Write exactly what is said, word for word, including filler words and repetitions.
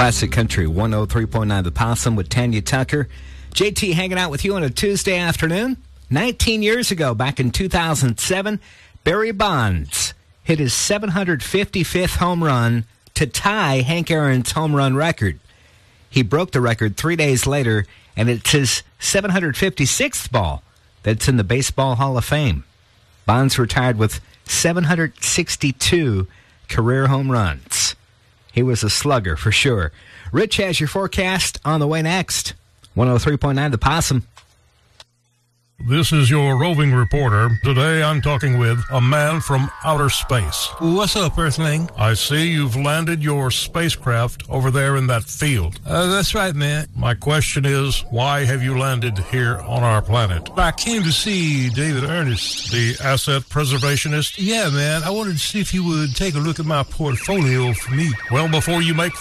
Classic Country one oh three point nine The Possum with Tanya Tucker. J T hanging out with you on a Tuesday afternoon. nineteen years ago, back in two thousand seven, Barry Bonds hit his seven hundred fifty-fifth home run to tie Hank Aaron's home run record. He broke the record three days later, and it's his seven hundred fifty-sixth ball that's in the Baseball Hall of Fame. Bonds retired with seven hundred sixty-two career home runs. He was a slugger for sure. Rich has your forecast on the way next. one oh three point nine The Possum. This is your roving reporter. Today I'm talking with a man from outer space. What's up, Earthling? I see you've landed your spacecraft over there in that field. Uh, that's right, man. My question is, why have you landed here on our planet? I came to see David Ernest. The asset preservationist? Yeah, man. I wanted to see if he would take a look at my portfolio for me. Well, before you make